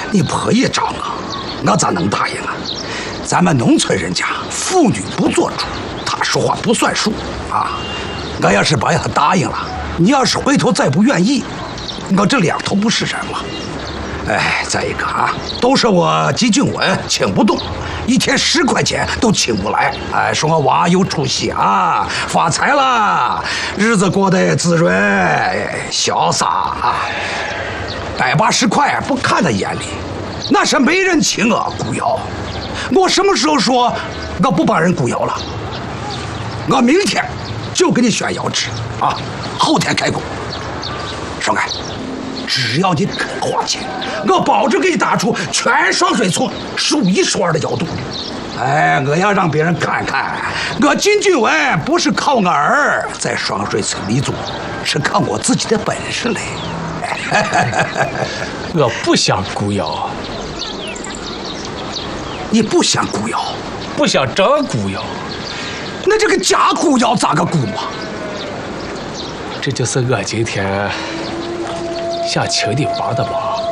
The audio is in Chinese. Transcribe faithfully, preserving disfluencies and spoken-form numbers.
你可以找我，我咋能答应啊？咱们农村人家，妇女不做主，他说话不算数啊！我要是把他答应了，你要是回头再不愿意，我这两头不是人了。哎，再一个啊，都说我季俊文请不动，一天十块钱都请不来。哎，说我娃有出息啊，发财了，日子过得滋润潇洒啊，百八十块不看在眼里，那是没人请我孤窑。我什么时候说我不帮人孤窑了？我明天就给你选窑址啊，后天开工。双开。只要你肯花钱，我保证给你打出全双水村数一数二的窑洞。哎，我要让别人看看，我金俊文不是靠我儿在双水村立足，是靠我自己的本事嘞。 我不想孤窑。 你不想孤窑？ 不想真孤窑？ 那这个假孤窑咋个孤啊？ 这就是我今天想请你帮的忙。